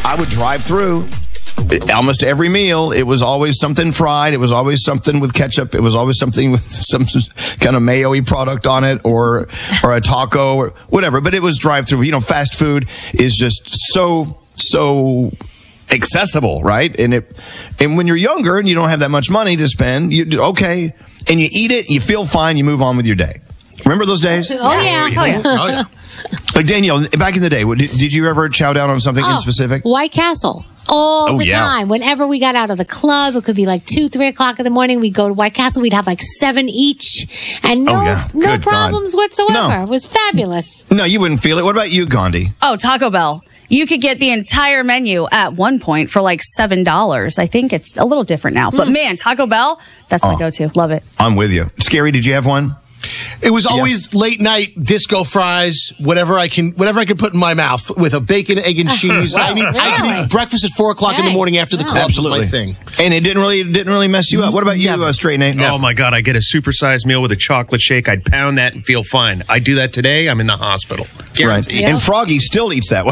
I would drive through. Almost every meal, it was always something fried. It was always something with ketchup. It was always something with some kind of mayo-y product on it, or a taco or whatever. But it was drive-through. You know, fast food is just so accessible, right? And when you're younger and you don't have that much money to spend, and you eat it, you feel fine, you move on with your day. Remember those days? Oh yeah. Like Danielle, back in the day, did you ever chow down on something in specific? White Castle. All the time. Whenever we got out of the club, it could be like 2, 3 o'clock in the morning. We'd go to White Castle. We'd have like 7 each. And no problems whatsoever. No. It was fabulous. No, you wouldn't feel it. What about you, Gandhi? Oh, Taco Bell. You could get the entire menu at one point for like $7. I think it's a little different now. But man, Taco Bell, that's my go-to. Love it. I'm with you. Scary, did you have one? It was always late night disco fries, whatever I can put in my mouth with a bacon, egg, and cheese. I could eat breakfast at 4 o'clock in the morning after the club. Absolutely. Was my thing. And it didn't really mess you up. What about you, Straight Nate? Oh my God, I get a supersized meal with a chocolate shake. I'd pound that and feel fine. I do that today, I'm in the hospital. Guaranteed. Right. Yep. And Froggy still eats that way.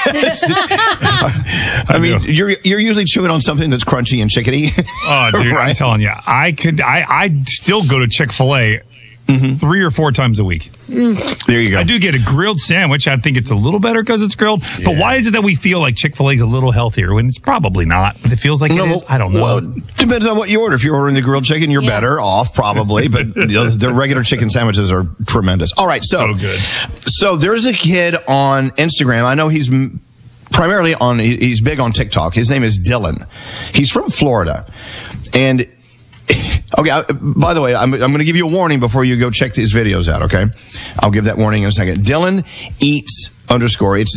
I mean, you're usually chewing on something that's crunchy and chickadee. Oh, dude, right? I'm telling you, I'd still go to Chick-fil-A 3 or 4 times a week. There you go. I do get a grilled sandwich. I think it's a little better because it's grilled. Yeah. But why is it that we feel like Chick-fil-A is a little healthier when it's probably not? It feels like it is. I don't know. Well, depends on what you order. If you're ordering the grilled chicken, you're better off probably. But the regular chicken sandwiches are tremendous. All right, so good. So there's a kid on Instagram. I know he's primarily he's big on TikTok. His name is Dylan. He's from Florida, and. Okay, by the way, I'm going to give you a warning before you go check these videos out, okay? I'll give that warning in a second. Dylan Eats _ it's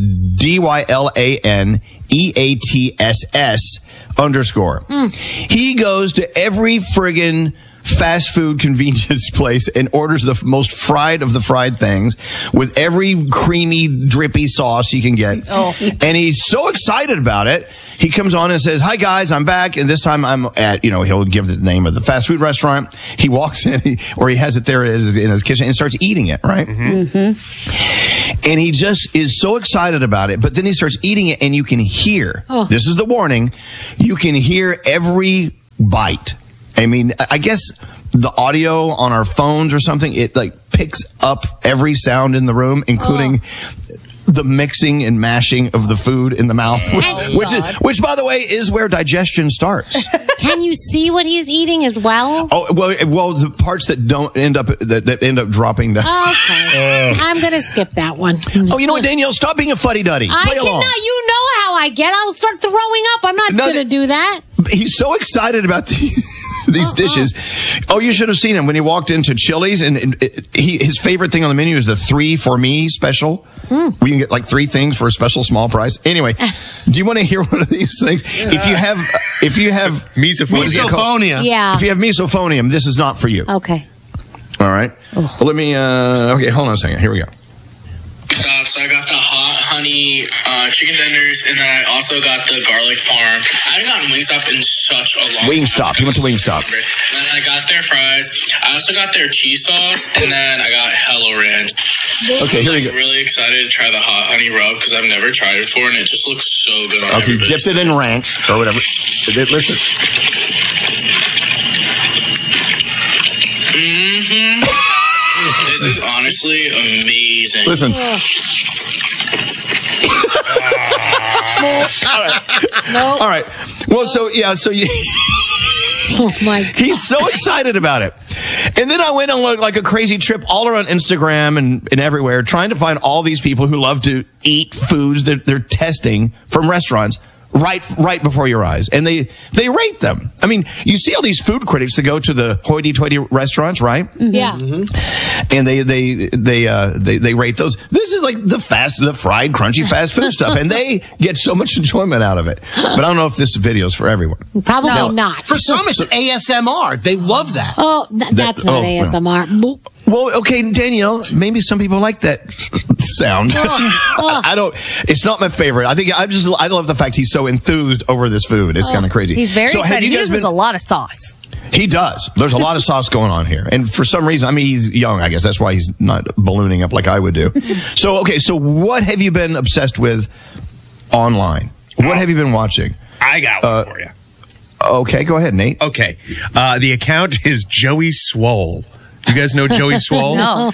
DYLANEATSS _ He goes to every friggin' fast food convenience place and orders the most fried of the fried things with every creamy, drippy sauce he can get. And he's so excited about it. He comes on and says, "Hi guys, I'm back." And this time I'm at, he'll give the name of the fast food restaurant. He walks in, or he has it there in his kitchen and starts eating it, right? And he just is so excited about it. But then he starts eating it and you can hear, this is the warning, you can hear every bite. I mean, I guess the audio on our phones or something, it like picks up every sound in the room, including the mixing and mashing of the food in the mouth, which by the way is where digestion starts. Can you see what he's eating as well? Oh, well, the parts that don't end up that end up dropping down. Okay, I'm gonna skip that one. Oh, you know what, Danielle? Stop being a fuddy-duddy. I cannot. You know how I get. I'll start throwing up. I'm not gonna do that. He's so excited about these dishes. Oh, you should have seen him when he walked into Chili's, and his favorite thing on the menu is the 3 for me special. We can get like 3 things for a special small price. Anyway, do you want to hear one of these things? If you have misophonia. Yeah. If you have misophonia, this is not for you. Okay. All right. Well, let me. Okay, hold on a second. Here we go. So I got the hot honey chicken tenders, and then I also got the garlic parm. I haven't gotten Wingstop in such a long time. Wingstop. You went to Wingstop. And then I got their fries. I also got their cheese sauce, and then I got Hello Ranch. Okay, here we go. I'm really excited to try the hot honey rub because I've never tried it before, and it just looks so good on everybody. Dipped it in ranch or whatever. Listen. This is honestly amazing. Listen. All right. Well, so you. Oh my God. He's so excited about it. And then I went on like a crazy trip all around Instagram and everywhere trying to find all these people who love to eat foods that they're testing from restaurants right before your eyes. And they rate them. I mean, you see all these food critics that go to the hoity-toity restaurants, right? Yeah. And they rate those. This is like the fried, crunchy fast food stuff. And they get so much enjoyment out of it. But I don't know if this video is for everyone. Probably not. For some, it's ASMR. They love that. Oh, that's not ASMR. No. Well, okay, Danielle, maybe some people like that sound. I don't, it's not my favorite. I love the fact he's so enthused over this food. It's kind of crazy. He's very excited. He uses a lot of sauce. He does. There's a lot of sauce going on here. And for some reason, I mean, he's young, I guess. That's why he's not ballooning up like I would do. So what have you been obsessed with online? What have you been watching? I got one for you. Okay, go ahead, Nate. Okay. The account is Joey Swole. You guys know Joey Swole? No.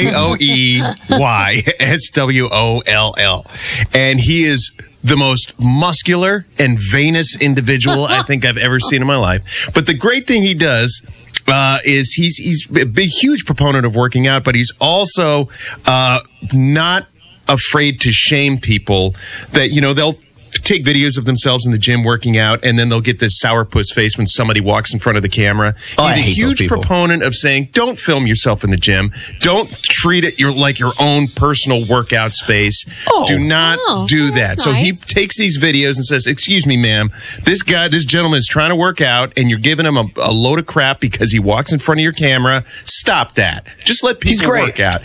JoeySwoll. And he is the most muscular and veinous individual I think I've ever seen in my life. But the great thing he does is he's a big, huge proponent of working out, but he's also not afraid to shame people that, they'll take videos of themselves in the gym working out, and then they'll get this sourpuss face when somebody walks in front of the camera. He's a huge proponent of saying, don't film yourself in the gym. Don't treat it like your own personal workout space. Do not do that. Nice. So he takes these videos and says, excuse me, ma'am, this gentleman is trying to work out, and you're giving him a load of crap because he walks in front of your camera. Stop that. Just let people work out.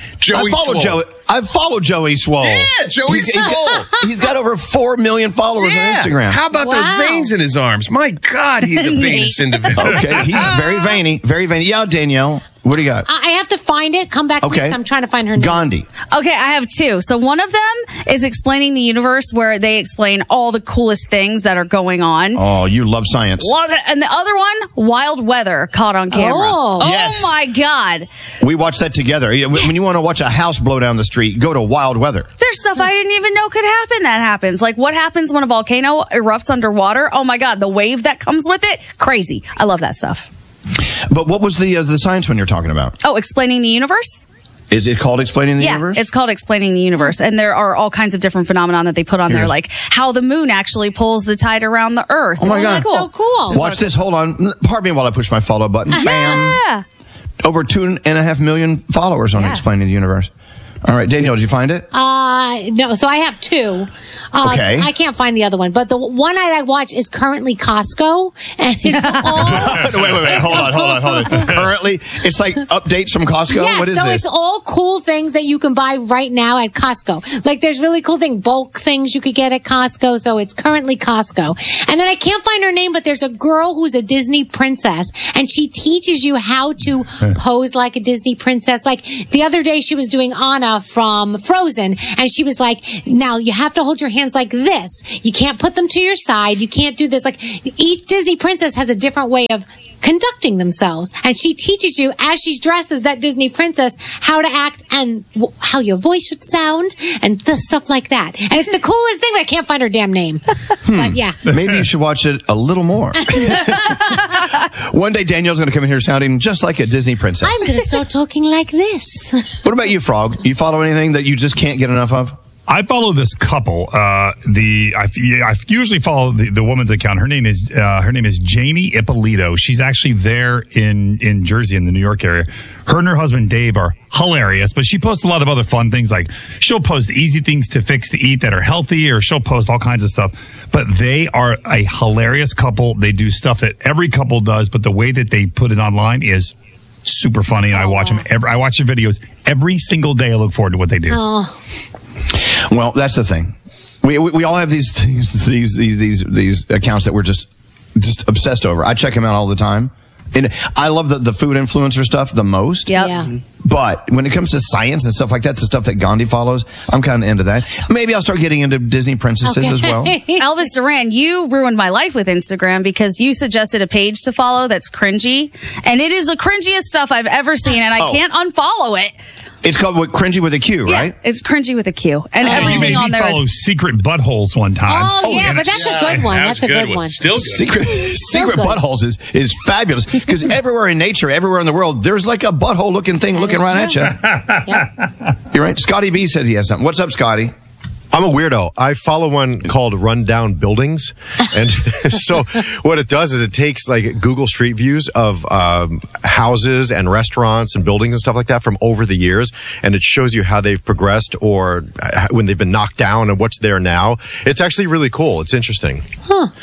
I've followed Joey Swole. Yeah, Joey Swole. He's got over 4 million followers on Instagram. How about those veins in his arms? My God, he's a veinous individual. Okay, he's very veiny, very veiny. Yeah, Danielle, what do you got? I have to find it. Come back to me. I'm trying to find her name. Gandhi. Okay, I have two. So one of them is Explaining the Universe, where they explain all the coolest things that are going on. Oh, you love science. Love it. And the other one, Wild Weather, caught on camera. Oh, yes. Oh my God. We watched that together. When you want to watch a house blow down the street, go to Wild Weather. There's stuff I didn't even know could happen that happens. Like what happens when a volcano erupts underwater? Oh my God, the wave that comes with it? Crazy. I love that stuff. But what was the science one you're talking about? Oh, Explaining the Universe? Is it called Explaining the Universe? Yeah, it's called Explaining the Universe. And there are all kinds of different phenomena that they put on there, like how the moon actually pulls the tide around the earth. Oh my God. That's so cool. Watch this. Hold on. Pardon me while I push my follow button. Bam. Yeah. Over 2.5 million followers on Explaining the Universe. All right, Danielle, did you find it? No, so I have two. Okay. I can't find the other one, but the one I watch is currently Costco, and it's all... wait, hold on. Currently, it's like updates from Costco? Yeah, what is so this? It's all cool things that you can buy right now at Costco. Like, there's really cool bulk things you could get at Costco, so it's currently Costco. And then I can't find her name, but there's a girl who's a Disney princess, and she teaches you how to pose like a Disney princess. Like, the other day she was doing Anna from Frozen, and she was like, now you have to hold your hands like this. You can't put them to your side. You can't do this. Like, each Disney princess has a different way of conducting themselves, and she teaches you as she's dressed as that Disney princess how to act and how your voice should sound and stuff like that. And it's the coolest thing, but I can't find her damn name. But yeah, maybe you should watch it a little more. One day Danielle's going to come in here sounding just like a Disney princess. I'm going to start talking like this. What about you, Frog? You follow anything that you just can't get enough of? I follow this couple. I usually follow the woman's account. Her name is Janie Ippolito. She's actually there in Jersey, in the New York area. Her and her husband Dave are hilarious, but she posts a lot of other fun things. Like she'll post easy things to fix to eat that are healthy, or she'll post all kinds of stuff. But they are a hilarious couple. They do stuff that every couple does, but the way that they put it online is super funny. And I watch them. I watch the videos every single day. I look forward to what they do. Oh. Well, that's the thing. We all have these accounts that we're just obsessed over. I check them out all the time. And I love the food influencer stuff the most. Yep. Yeah. But when it comes to science and stuff like that, the stuff that Gandhi follows, I'm kind of into that. Maybe I'll start getting into Disney princesses as well. Elvis Duran, you ruined my life with Instagram because you suggested a page to follow that's cringy. And it is the cringiest stuff I've ever seen, and I can't unfollow it. It's called Cringy with a Q, right? It's Cringy with a Q. And everything on there follow Secret Buttholes one time. Oh yeah, but that's a good one. That's a good one. Still good. Secret Buttholes is fabulous because everywhere in nature, everywhere in the world, there's like a butthole looking thing looking right at you. Yep. You're right. Scotty B says he has something. What's up, Scotty? I'm a weirdo. I follow one called Rundown Buildings. And so what it does is it takes like Google Street Views of houses and restaurants and buildings and stuff like that from over the years. And it shows you how they've progressed or when they've been knocked down and what's there now. It's actually really cool. It's interesting. Huh.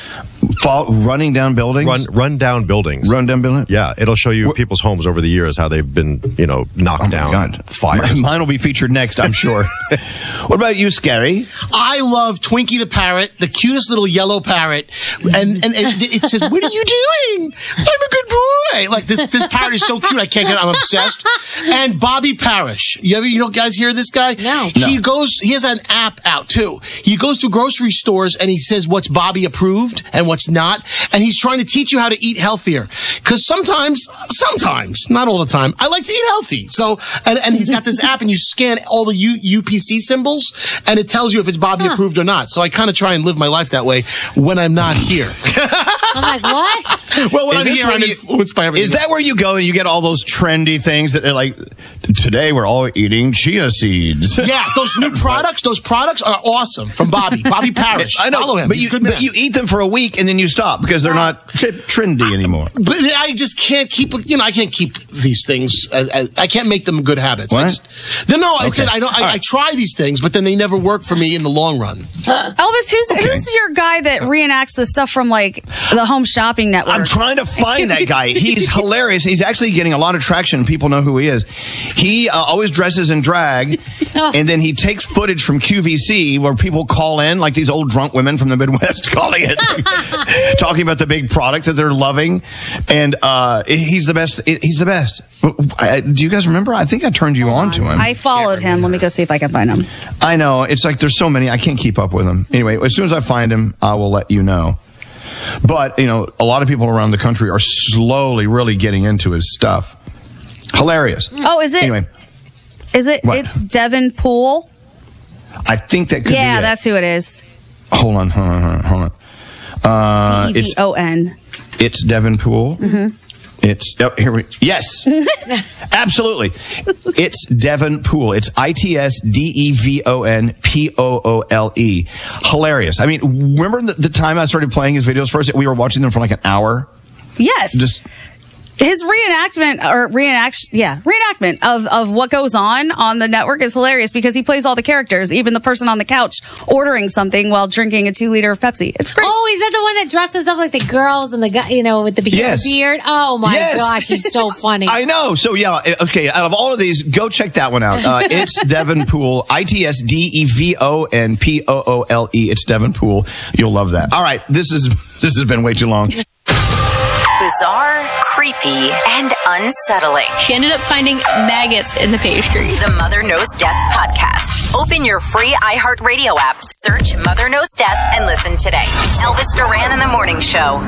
Running down buildings? Run down buildings. Run down buildings? Yeah, it'll show you people's homes over the years, how they've been, knocked down. God. Fires. Mine will be featured next, I'm sure. What about you, Scary? I love Twinkie the parrot, the cutest little yellow parrot. And it says, "What are you doing? I'm a good boy." Like this parrot is so cute. I'm obsessed. And Bobby Parrish. You guys hear this guy? No. He has an app out too. He goes to grocery stores and he says what's Bobby approved and what's not. And he's trying to teach you how to eat healthier. Because sometimes, not all the time, I like to eat healthy. So, and he's got this app and you scan all the UPC symbols and it tells you if it's Bobby approved or not. So I kind of try and live my life that way when I'm not here. I'm like, what? Well, when I'm here, I'm influenced by everything. Is that where you go and you get all those trendy things that are like, today we're all eating chia seeds? Yeah, those new products, those products are awesome from Bobby Parrish. I know, follow him. but you eat them for a week and then you stop because they're not trendy anymore. But I just can't keep, I can't keep these things. I can't make them good habits. What? I said I try these things, but then they never work for me in the long run. Elvis, who's your guy that reenacts the stuff from like the Home Shopping Network? I'm trying to find that guy. He's hilarious. He's actually getting a lot of traction. People know who he is. He always dresses in drag, and then he takes footage from QVC where people call in, like these old drunk women from the Midwest calling it, talking about the big products that they're loving. And he's the best. He's the best. Do you guys remember? I think I turned you on to him. I followed him. Let me go see if I can find him. I know. It's like there's so many. I can't keep up with them. Anyway, as soon as I find him, I will let you know. But, a lot of people around the country are slowly really getting into his stuff. Hilarious. Oh, is it? Anyway. Is it? What? It's Devin Poole? I think that could be it. That's who it is. Hold on. DEVON. It's Devin Poole. Mm-hmm. Yes, absolutely. It's Devin Poole. It's ITSDEVONPOOLE. Hilarious. I mean, remember the time I started playing his videos first? We were watching them for like an hour. Yes. His reenactment of what goes on the network is hilarious because he plays all the characters, even the person on the couch ordering something while drinking a 2-liter of Pepsi. It's great. Oh, is that the one that dresses up like the girls and the guy, with the beard? Oh my gosh, he's so funny. I know. So yeah, okay. Out of all of these, go check that one out. It's Devin Poole, ITSDEVONPOOLE. It's Devin Poole. You'll love that. All right, this has been way too long. Bizarre, creepy, and unsettling. She ended up finding maggots in the pastry. The Mother Knows Death podcast. Open your free iHeartRadio app, search Mother Knows Death, and listen today. Elvis Duran in the Morning Show.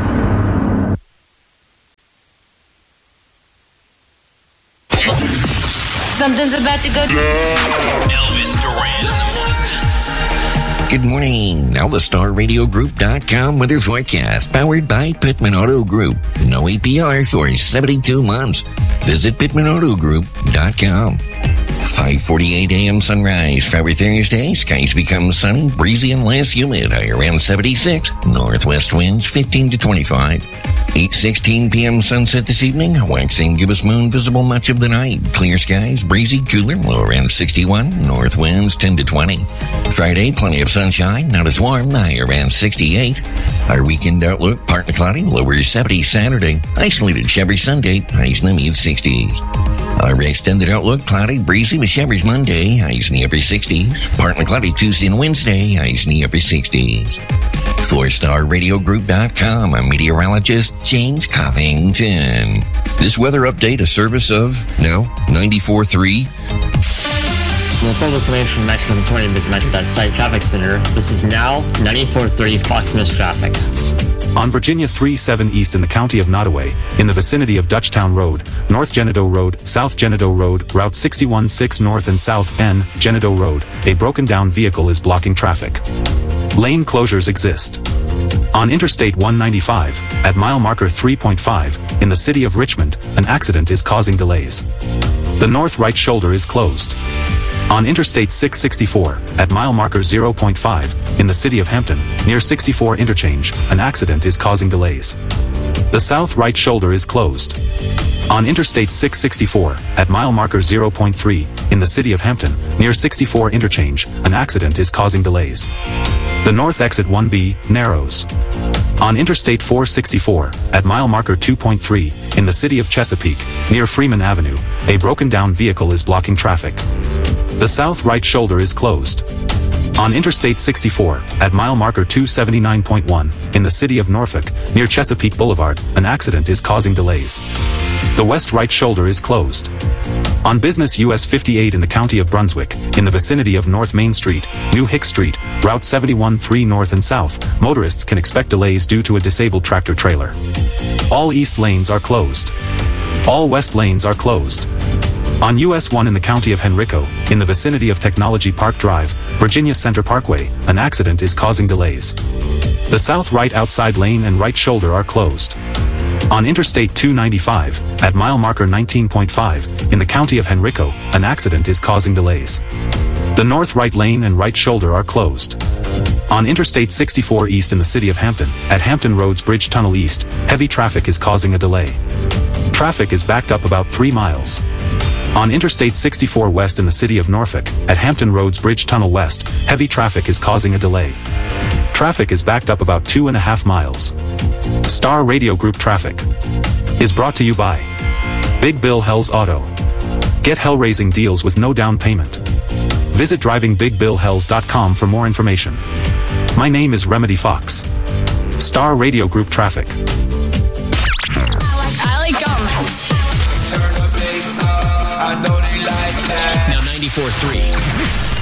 Something's about to go down. Elvis Duran. Good morning. Now the StarRadioGroup.com weather forecast powered by Pittman Auto Group. No APR for 72 months. Visit PittmanAutoGroup.com. 5:48 a.m. sunrise. For Thursday, skies become sunny, breezy, and less humid. High around 76. Northwest winds 15 to 25. 8:16 p.m. sunset this evening. Waxing gibbous moon visible much of the night. Clear skies, breezy, cooler, low around 61. North winds 10 to 20. Friday, plenty of sunshine, not as warm. High around 68. Our weekend outlook, partly cloudy, lower 70 Saturday. Isolated showery Sunday, highs in the mid-60s. Our extended outlook, cloudy, breezy with showers Monday, highs in the upper 60s. Partly cloudy Tuesday and Wednesday, highs in the upper 60s. For StarRadioGroup.com, I'm meteorologist James Covington. This weather update, a service of, 94.3. Well, further information from Metro 20 Metro.site Traffic Center. This is now 94.3 Fox News traffic. On Virginia 37 East in the county of Nottoway, in the vicinity of Dutchtown Road, North Genedo Road, South Genedo Road, Route 61-6 North and South N. Genedo Road, a broken down vehicle is blocking traffic. Lane closures exist. On Interstate 195, at mile marker 3.5, in the city of Richmond, an accident is causing delays. The north right shoulder is closed. On Interstate 664, at mile marker 0.5, in the city of Hampton, near 64 interchange, an accident is causing delays. The south right shoulder is closed. On Interstate 664, at mile marker 0.3, in the city of Hampton, near 64 interchange, an accident is causing delays. The north exit 1B narrows. On Interstate 464, at mile marker 2.3, in the city of Chesapeake, near Freeman Avenue, a broken-down vehicle is blocking traffic. The south right shoulder is closed. On Interstate 64, at mile marker 279.1, in the city of Norfolk, near Chesapeake Boulevard, an accident is causing delays. The west right shoulder is closed. On Business US 58 in the county of Brunswick, in the vicinity of North Main Street, New Hick Street, Route 71-3 north and south, motorists can expect delays due to a disabled tractor trailer. All east lanes are closed. All west lanes are closed. On US 1 in the county of Henrico, in the vicinity of Technology Park Drive, Virginia Center Parkway, an accident is causing delays. The south right outside lane and right shoulder are closed. On Interstate 295, at mile marker 19.5, in the county of Henrico, an accident is causing delays. The north right lane and right shoulder are closed. On Interstate 64 East in the city of Hampton, at Hampton Roads Bridge Tunnel East, heavy traffic is causing a delay. Traffic is backed up about 3 miles. On Interstate 64 West in the city of Norfolk, at Hampton Roads Bridge Tunnel West, heavy traffic is causing a delay. Traffic is backed up about 2.5 miles. Star Radio Group Traffic is brought to you by Big Bill Hell's Auto. Get hell-raising deals with no down payment. Visit drivingbigbillhells.com for more information. My name is Remedy Fox. Star Radio Group Traffic. I like gum. Turn the bass up, I know they like that. Now 94.3.